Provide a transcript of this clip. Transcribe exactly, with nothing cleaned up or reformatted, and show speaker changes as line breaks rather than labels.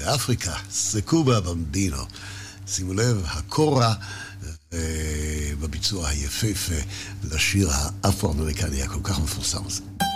באפריקה, סקובה במבינו. שימו לב, הקורה בביצוע היפהפה לשיר האפרו-אמריקני הכל כך מפורסם הזה.